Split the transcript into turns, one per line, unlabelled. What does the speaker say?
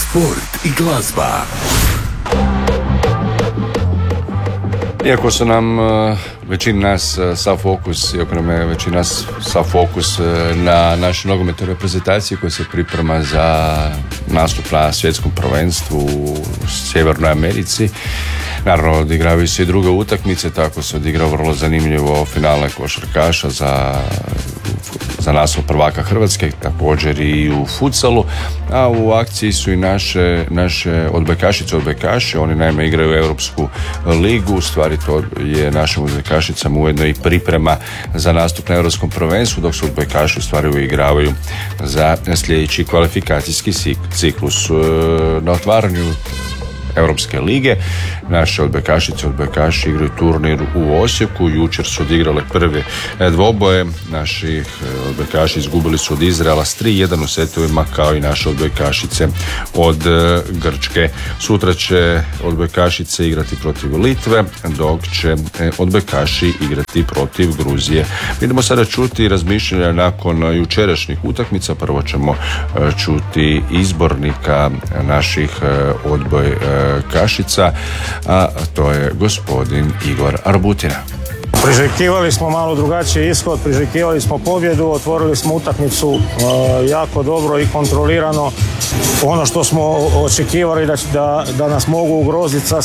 sport i glazba.
Iako su nam većina nas sav fokus, iako nam je većina nas sav fokus na našoj nogometnoj reprezentaciji koja se priprema za nastup na svjetskom prvenstvu u Sjevernoj Americi. Naravno, odigravaju se i druge utakmice, tako se odigrao vrlo zanimljivo finale košarkaša za naslov prvaka Hrvatske, također i u futsalu, a u akciji su i naše odbojkaši. Oni naime igraju Europsku ligu, u stvari to je našim odbojkašicama ujedno i priprema za nastup na Europskom prvenstvu, dok su odbojkaši u stvari uigravaju za sljedeći kvalifikacijski ciklus. Na otvaranju Europske lige naše odbojkaši igraju turnir u Osijeku. Jučer su odigrale prve dvoboje. Naši odbojkaši izgubili su od Izraela s 3-1 u setovima, kao i naše odbojkašice od Grčke. Sutra će odbojkašice igrati protiv Litve, dok će odbojkaši igrati protiv Gruzije. Idemo sada čuti razmišljanja nakon jučerašnjih utakmica. Prvo ćemo čuti izbornika naših odbojkašica, a to je gospodin Igor Arbutina.
Priželjkivali smo malo drugačiji ishod, priželjkivali smo pobjedu, otvorili smo utakmicu jako dobro i kontrolirano. Ono što smo očekivali da nas mogu ugroziti,